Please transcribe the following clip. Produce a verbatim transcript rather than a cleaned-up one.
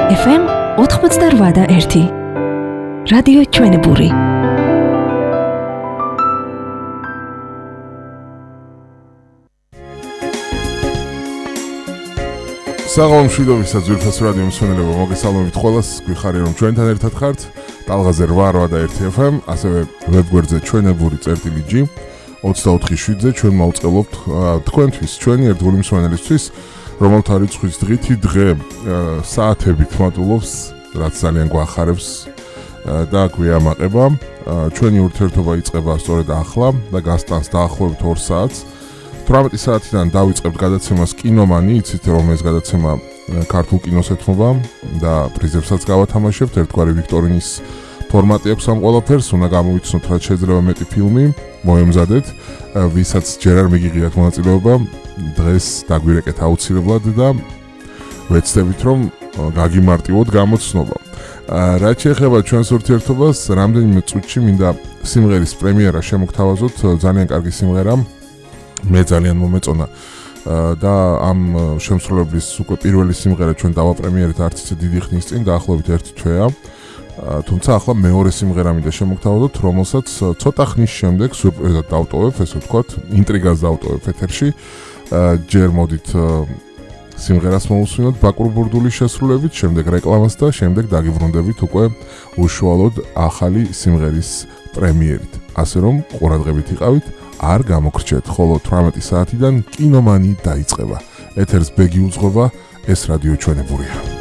ეფ ემ ოცდაოთხ და ერთი რადიო ჩვენებური. საღამომშვიდობისა ძვირფას რადიო მსმენელებო, მოგესალმებით ყველას, გვიხარია რომ ჩვენთან ერთად ხართ. ტალღაზე რვა და ერთი ეფ ემ, ასევე ვებგვერდზე ჩვენებური წერტილი ჯი ოცდაოთხ შვიდზე ჩვენ მოვწყებთ თქვენთვის, ჩვენი ერთგული მსმენელისთვის, რომელთა რიცხვის დღითი დღე საათებით მატულობს, რაც ძალიან გვახარებს და გვიამაყება. ჩვენი ურთიერთობა იწყება სწორედ ახლა და გასტანს დაახლოებით ორ საათს. თვრამეტი საათიდან დავიწყებთ გადაცემას კინომანი, იცით რომ ეს გადაცემა ქართულ კინოს ეთმობა და პრიზებსაც გავათამაშებთ, ერთგვარი ვიქტორინის ფორმატი აქვს ამ ყველაფერს, უნდა გამოვიცნოთ რაც შეიძლება მეტი ფილმი, მოემზადეთ, ვისაც ჯერ არ მიგიღიათ მონაწილეობა, დღეს დაგვირეკეთ აუცილებლად და ვეცდებით რომ გაგიმარტივოთ გამოცნობა. რაც შეეხება ჩვენს ურთიერთობას, რამდენიმე წუთში მინდა სიმღერის პრემიერა შემოგთავაზოთ, ძალიან კარგი სიმღერა. მე ძალიან მომეწონა და ამ შემსრულებლის უკვე პირველი სიმღერა ჩვენ დავაპრემიერეთ არც ისე დიდი ხნის წინ, დაახლოებით ერთი თვეა. თუმცა ახლა მეორე სიმღერა მინდა შემოგთავაზოთ, რომელსაც ცოტა ხნის შემდეგ სიურპრიზად დავტოვებ, ესე ვთქვათ, ინტრიგას დავტოვებ ეთერში. ჯერ მოდით სიმღერას მოусმინოთ ბაკურბურდულის შესრულებით, შემდეგ რეკლამას და შემდეგ დაგიბრუნდებით უკვე უშუალოდ ახალი სიმღერის პრემიერით. ასე რომ ყურადღებით იყავით, არ გამოგრჩეთ, ხოლო თვრამეტი საათიდან კინომანი დაიწყება. ეთერს ბეგი უძღვება, ეს რადიო ჩვენებურია.